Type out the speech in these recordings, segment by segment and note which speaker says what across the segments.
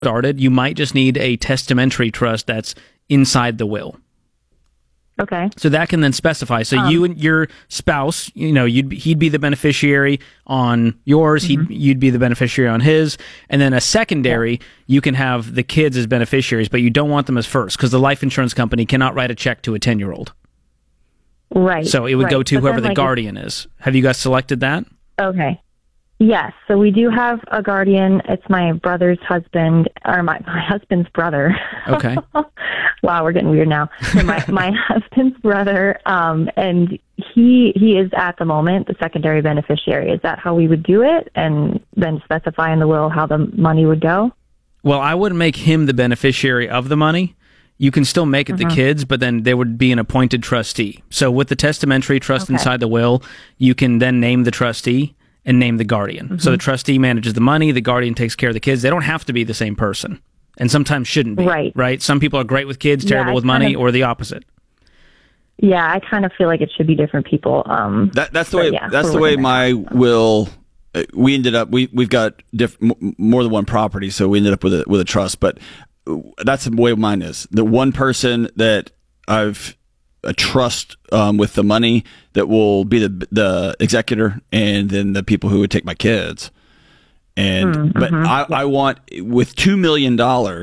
Speaker 1: started, you might just need a testamentary trust that's inside the will.
Speaker 2: Okay.
Speaker 1: So that can then specify. So you and your spouse, he'd be the beneficiary on yours. You'd be the beneficiary on his. And then a secondary, you can have the kids as beneficiaries, but you don't want them as first because the life insurance company cannot write a check to a 10-year-old.
Speaker 2: Right.
Speaker 1: So it would go to whoever the guardian is. Have you guys selected that?
Speaker 2: Okay. Yes. So we do have a guardian. It's my brother's husband, or my husband's brother.
Speaker 1: Okay.
Speaker 2: Wow, we're getting weird now. So my husband's brother, and he is at the moment the secondary beneficiary. Is that how we would do it, and then specify in the will how the money would go?
Speaker 1: Well, I wouldn't make him the beneficiary of the money. You can still make it the kids, but then there would be an appointed trustee. So with the testamentary trust inside the will, you can then name the trustee and name the guardian. So the trustee manages the money, the guardian takes care of the kids. They don't have to be the same person, and sometimes shouldn't be. Right? Some people are great with kids, terrible with money, or the opposite.
Speaker 2: Yeah, I kind of feel like it should be different people.
Speaker 3: That's the way. That's the way my will. We ended up. We've got more than one property, so we ended up with a trust. But that's the way mine is. The one person that I've a trust with the money that will be the executor, and then the people who would take my kids. And but I want, with $2 million,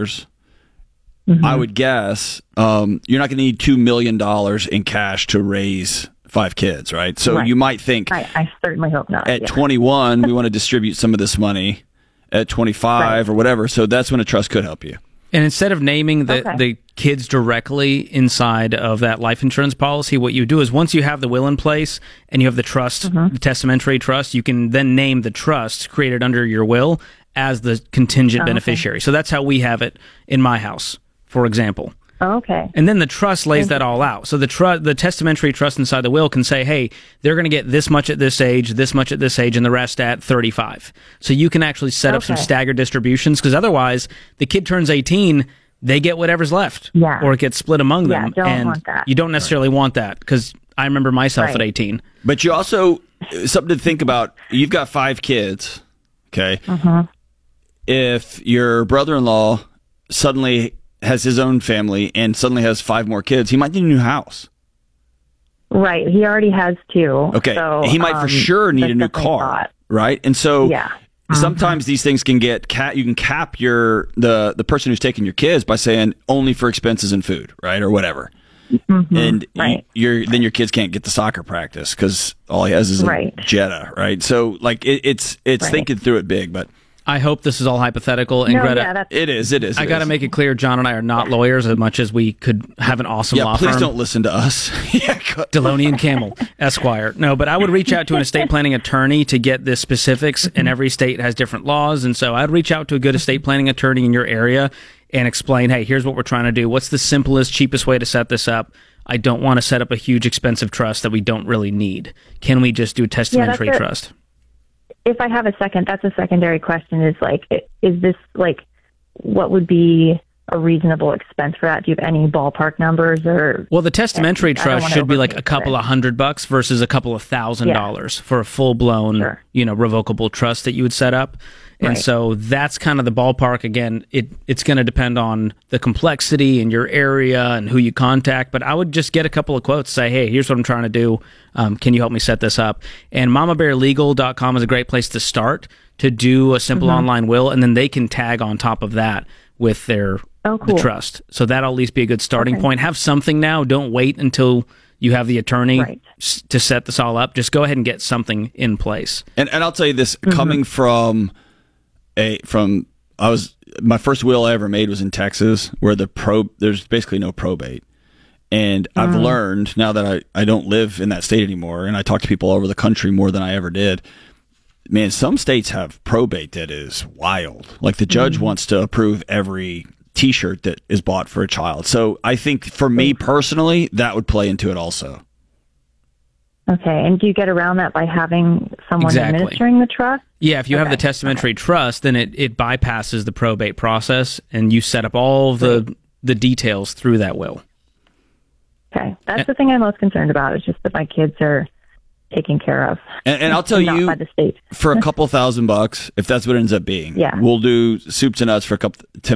Speaker 3: I would guess you're not going to need $2 million in cash to raise 5 kids, right? So you might think,
Speaker 2: I certainly hope not.
Speaker 3: At 21, we want to distribute some of this money. At 25 or whatever, so that's when a trust could help you.
Speaker 1: And instead of naming the kids directly inside of that life insurance policy, what you do is once you have the will in place and you have the trust, the testamentary trust, you can then name the trust created under your will as the contingent beneficiary. So that's how we have it in my house, for example.
Speaker 2: Okay.
Speaker 1: And then the trust lays that all out. So the testamentary trust inside the will can say, hey, they're going to get this much at this age, and the rest at 35. So you can actually set up some staggered distributions, because otherwise the kid turns 18, they get whatever's left, or it gets split among them.
Speaker 2: Don't want that.
Speaker 1: You don't necessarily want that, because I remember myself at 18.
Speaker 3: But you also, something to think about, you've got 5 kids, okay? If your brother-in-law suddenly has his own family and suddenly has 5 more kids, he might need a new house.
Speaker 2: Right. He already has 2.
Speaker 3: Okay.
Speaker 2: So,
Speaker 3: he might for sure need a new car. Right. And so sometimes these things can get you can cap the person who's taking your kids by saying only for expenses and food, right, or whatever. And then your kids can't get to soccer practice because all he has is a Jetta, right? So like it's thinking through it big, but.
Speaker 1: I hope this is all hypothetical. And Greta,
Speaker 3: it is.
Speaker 1: I got to make it clear, John and I are not lawyers as much as we could have an awesome law firm.
Speaker 3: Please don't listen to us.
Speaker 1: Deloney and Campbell, Esquire. No, but I would reach out to an estate planning attorney to get the specifics, and every state has different laws. And so I'd reach out to a good estate planning attorney in your area and explain, hey, here's what we're trying to do. What's the simplest, cheapest way to set this up? I don't want to set up a huge, expensive trust that we don't really need. Can we just do a testamentary trust?
Speaker 2: If I have a second, that's a secondary question, is like, is this like, what would be a reasonable expense for that? Do you have any ballpark numbers? Or
Speaker 1: well, the testamentary trust should be like a couple of $100 versus a couple of $1,000 for a full-blown, revocable trust that you would set up. And so that's kind of the ballpark. Again, it's going to depend on the complexity in your area and who you contact. But I would just get a couple of quotes, say, hey, here's what I'm trying to do. Can you help me set this up? And mamabearlegal.com is a great place to start to do a simple online will. And then they can tag on top of that with their the trust. So that'll at least be a good starting point. Have something now. Don't wait until you have the attorney to set this all up. Just go ahead and get something in place.
Speaker 3: And I'll tell you this, coming from my first will I ever made was in Texas, where there's basically no probate. And I've learned now that I don't live in that state anymore, and I talk to people all over the country more than I ever did. Man, some states have probate that is wild. Like the judge wants to approve every T-shirt that is bought for a child. So I think for me personally, that would play into it also. Okay, and do you get around that by having someone administering the trust? Yeah, if you have the testamentary trust, then it bypasses the probate process, and you set up all the details through that will. Okay, that's the thing I'm most concerned about, is just that my kids are
Speaker 2: taken care of.
Speaker 3: And I'll tell you,
Speaker 2: by the state.
Speaker 3: for a couple $1,000, if that's what it ends up being,
Speaker 2: Yeah.
Speaker 3: we'll do soup to nuts for to